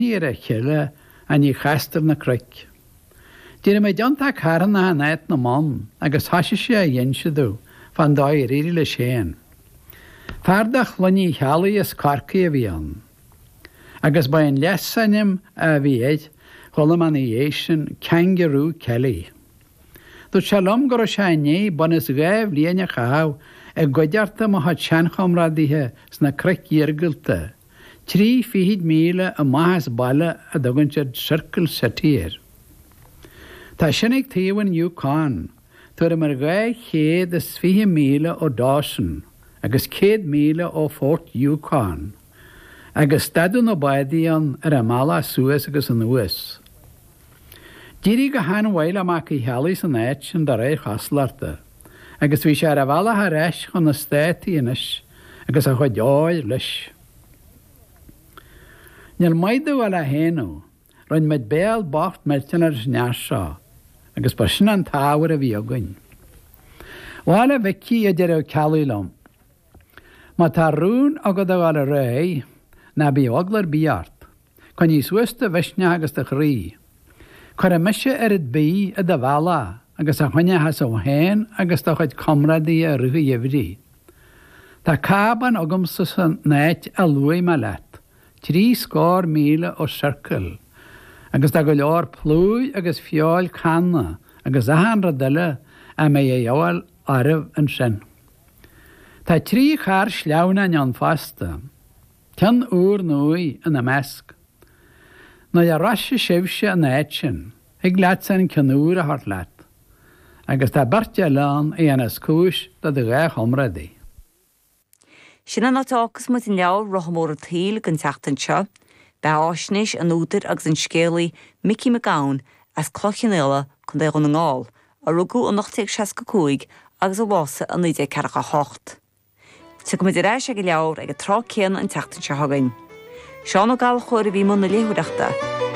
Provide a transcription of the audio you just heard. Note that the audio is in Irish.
Níor a cheile a ní cheastar na cruic. Dír mé deanta caran na neit na man agus hasise sé a dhéinseadú fan dáir iri le séan. Fardach luní chealaí is carcaí a bhí an. Agus ba an lesanim a bhí éid cholam an éisian kangaroo Kelly. Dú shalom gur sé né banas gaibh líana chaáh ag goidearta mo hat seanchamradíthe sna cric dheargailte. 300 míle a maithas baile a dogann Circle City. Tá sinnig taobhain Yukon, tuair mar gaith 120 míle ó Dawson, agus 100 míle ó Fort Yukon, agus stadún ó baidíon ar a mala Suas agus an Uas. Dírí go hána bhhail amach I healaí san éit sin dar éir chaslarta, agus bhí sé ar a bhela a reis chun na státaí inis, agus a chuid dáil leis. Níl maidú a héanú, roinn meid béal bocht mertin ar sneas seo, agus ba sin an táhar a bhí againn. Bhála bheicí a deir cealaí lom. Má tá rún agad a bhála ré, na bí oglar bíart, chun ní suasta bheisne agus a chrí. Chur a meise ar it bí a da bhela, agus a chuine has ó héin agus tá chuid comradaí a ruga dhéhrí. Tá caban agam sa san néit a luaí me leat, 300 míle ó Circle, agus tá go leor plúi agus fiáil canna, agus a hanra duile a mé a dheáil armh an sin. Tá 3 char sleána an fasta, 10 úr nuí in a measc. Na a raise sibse an éit sin, ag leat san canúr a hart leat, agus tá barte lán I ana scúis da de gaich omradaí. Sin an átáchas mu in leabhar rothamór a tíl gan teachtain seo, be áisnis an útar agus an scéalaí Mickey McGowan as clochan eile chun é an ngáil, a rugú an 1965 agus a bhása an 1948. Tu go muidir éis ag leabhar ag a trá céan an teachtain seo hagainn. Seán ó gáil chóir a bhí mna léhuireachta,